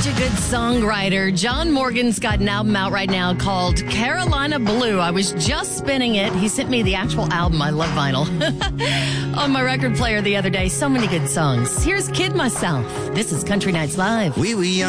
a good songwriter. John Morgan's got an album out right now called Carolina Blue. I was just spinning it. He sent me the actual album. I love vinyl. On my record player the other day. So many good songs. Here's Kid Myself. This is Country Nights Live. We were young.